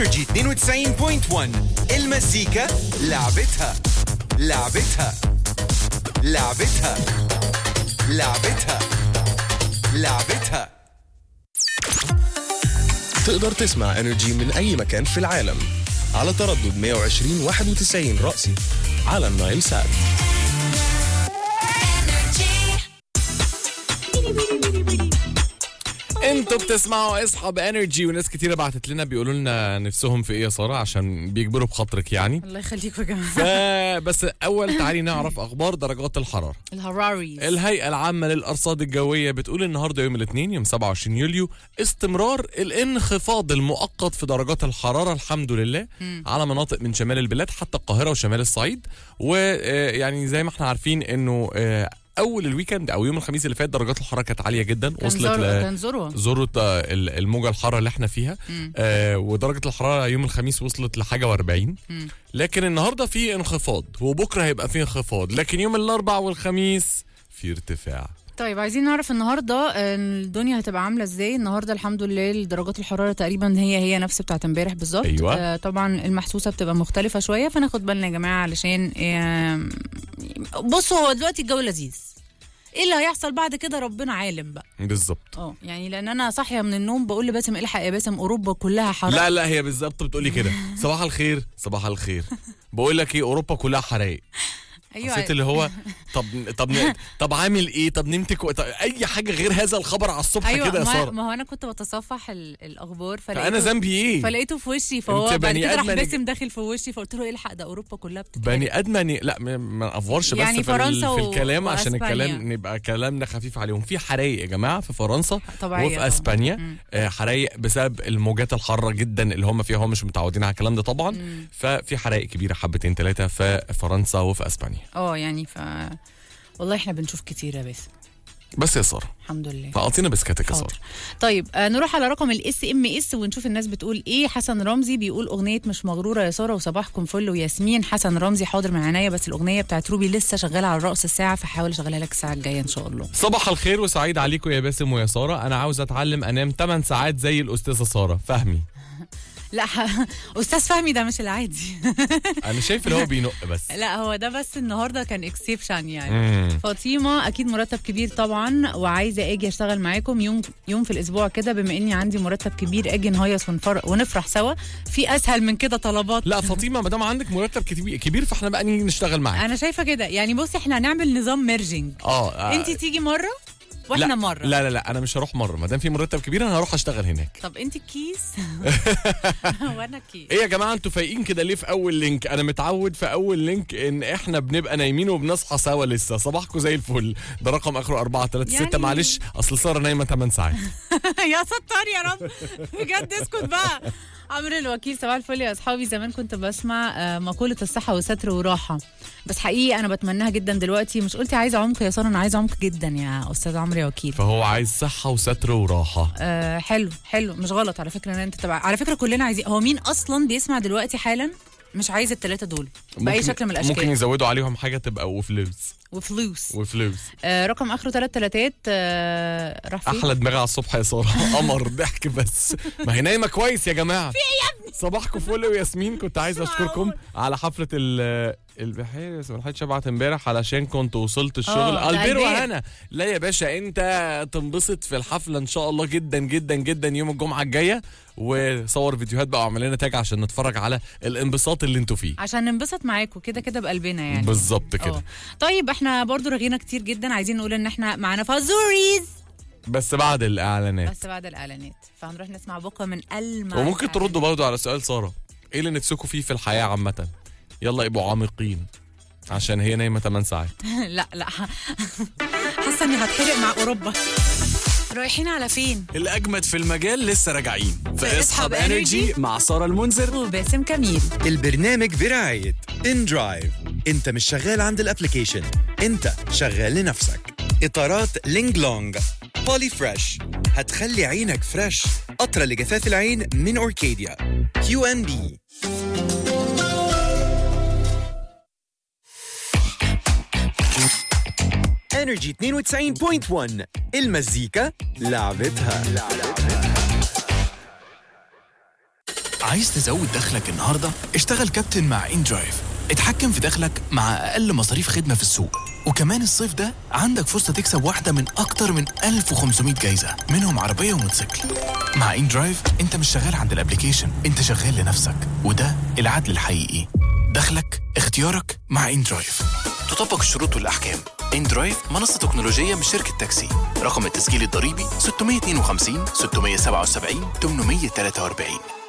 انرجي 92.1 المزيكا لعبتها لعبتها لعبتها لعبتها لعبتها. تقدر تسمع انرجي من اي مكان في العالم على تردد 120-91 رأسي على النايل سات. انتوا بتسمعوا اصحى بانرجي، وناس كتيره بعتت لنا بيقولوا لنا نفسهم في ايه يا ساره عشان بيجبروا بخاطرك يعني. الله يخليكم يا جماعه. بس اول تعالي نعرف اخبار درجات الحراره. الهراريز. الهيئه العامه للارصاد الجويه بتقول النهارده يوم الاثنين يوم 27 يوليو استمرار الانخفاض المؤقت في درجات الحراره الحمد لله على مناطق من شمال البلاد حتى القاهره وشمال الصعيد. ويعني زي ما احنا عارفين انه اول الويكند او يوم الخميس اللي فات درجات الحراره كانت عاليه جدا، وصلت كان ذروه الموجه الحاره اللي احنا فيها. ودرجه الحراره يوم الخميس وصلت لحاجه و40. لكن النهارده في انخفاض، وبكره هيبقى في انخفاض، لكن يوم الاربعاء والخميس في ارتفاع. طيب عايزين نعرف النهارده الدنيا هتبقى عامله ازاي. النهارده الحمد لله درجات الحراره تقريبا هي نفس بتاعه امبارح بالظبط. أيوة. طبعا المحسوسه بتبقى مختلفه شويه، فناخد بالنا يا جماعه علشان بصوا هو دلوقتي الجو لذيذ، ايه اللي هيحصل بعد كده ربنا عالم بقى. بالظبط. يعني لان انا صاحيه من النوم بقول لباسم الحق يا باسم اوروبا كلها حرائق. لا هي بالظبط بتقولي كده. صباح الخير صباح الخير، بقول لك ايه، اوروبا كلها حرايق. ايوه حسيت اللي هو طب عامل ايه، طب نمت اي حاجه غير هذا الخبر على الصبح. أيوة كده يا ساره. ما هو انا كنت بتصفح الاخبار فانا ذنبي ايه، فلقيته في وشي، فهو بعد كده راح باسم داخل في وشي، فقلت له الحق ده اوروبا كلها بتتحرق. بني ادم لا ما افورش يعني بس فرنسا في الكلام عشان وأسبانيا. الكلام نبقى كلامنا خفيف عليهم. في حرايق يا جماعه في فرنسا طبيعية وفي اسبانيا، حرايق بسبب الموجات الحاره جدا اللي هم فيها، هم مش متعودين على الكلام ده طبعا. ففي حرايق كبيره حبتين ثلاثه في فرنسا وفي اسبانيا. يعني والله احنا بنشوف كتير يا باسم. بس يا ساره الحمد لله فاعطينا بسكاتك يا ساره. طيب نروح على رقم SMS ونشوف الناس بتقول ايه. حسن رمزي بيقول اغنيه مش مغروره يا ساره وصباحكم فل وياسمين. حسن رمزي حاضر من عينيا، بس الاغنيه بتاعت روبي لسه شغاله على رأس الساعه، فحاول اشغلها لك الساعه الجايه ان شاء الله. صباح الخير وسعيد عليكم يا باسم ويا ساره. انا عاوز اتعلم انام 8 ساعات زي الاستاذه ساره فهمي. لا استاذ فهمي ده مش العادي. انا شايف اللي هو بينق بس. لا هو ده بس النهارده كان اكسبشن يعني. فاطمه اكيد مرتب كبير طبعا، وعايزه اجي اشتغل معاكم يوم في الاسبوع كده، بما اني عندي مرتب كبير اجي نهيص ونفرح سوا. في اسهل من كده طلبات؟ لا فاطمه ما دام عندك مرتب كبير فاحنا بقى نيجي نشتغل معاك. انا شايفه كده يعني. بصي احنا هنعمل نظام ميرجنج. انت تيجي مره واحنا مره. لا انا مش هروح مره، ما دام في مرتب كبير انا هروح اشتغل هناك. طب انت الكيس وانا الكيس. ايه يا جماعه انتوا فايقين كده ليه في اول لينك؟ انا متعود في اول لينك ان احنا بنبقى نايمين وبنصحى سوا لسه. صباحكم زي الفل. ده رقم اخره 436 يعني... معلش اصل ساره نايمه 8 ساعات. يا ستار يا رب بجد اسكت بقى. عمرو الوكيل صباح الفل يا اصحابي. زمان كنت بسمع مقوله الصحه والستر وراحه، بس حقيقي انا بتمناها جدا دلوقتي. مش قلتي عايزه عمق يا ساره؟ انا عايزه عمق جدا يا استاذ عمرو يا وكيل. فهو عايز صحه وستر وراحه. حلو مش غلط على فكره ان انت تبع. على فكره كلنا عايزين. هو مين اصلا بيسمع دلوقتي حالا مش عايز الثلاثه دول باي شكل من الاشكال؟ ممكن يزودوا عليهم حاجه تبقى وفلوس. رقم اخره 3 3 راح فين؟ احلى دماغ على الصبح يا ساره. قمر ضحك بس ما هي نايمه كويس يا جماعه. في ايه يا ابني؟ صباحكم فل وياسمين. كنت عايز اشكركم على حفله البحيره. ما لحقتش ابعت امبارح علشان كنت وصلت الشغل. البير وهنا. لا يا باشا انت تنبسط في الحفله ان شاء الله جدا جدا جدا يوم الجمعه الجايه، وصور فيديوهات بقى واعمل لنا تاج عشان نتفرج على الانبساط اللي انتوا فيه، عشان ننبسط معاكم كده بقلبنا يعني. بالظبط كده. طيب احنا برضو رغينا كتير جدا، عايزين نقول ان احنا معانا فازوريز بس بعد الاعلانات. فهنروح نسمع بكره من وممكن تردوا برضو على سؤال ساره، ايه اللي نفسكوا فيه في الحياه عامه؟ يلا ابقوا عميقين عشان هي نايمه 8 ساعات. لا حاسه اني هتحرق مع اوروبا. رايحين على فين؟ الأجمد في المجال لسه راجعين في اصحى بانرجي مع سارة المنذر وباسم كميل. البرنامج برعاية إن درايف. انت مش شغال عند الابليكيشن، انت شغال لنفسك. اطارات لينج لونج بولي فريش هتخلي عينك فريش. قطرة لجفاف العين من أوركيديا. QNB. انرجي 92.1 المزيكا لعبتها. عايز تزود دخلك النهاردة؟ اشتغل كابتن مع إندرايف. اتحكم في دخلك مع أقل مصاريف خدمة في السوق. وكمان الصيف ده عندك فرصة تكسب واحدة من أكتر من 1500 جايزة، منهم عربية وموتوسيكل. مع إندرايف انت مش شغال عند الابليكيشن، انت شغال لنفسك، وده العدل الحقيقي. دخلك اختيارك مع إندرايف. تطبق الشروط والأحكام. إندرايف منصة تكنولوجية من شركة تاكسي. رقم التسجيل الضريبي 652 677 843.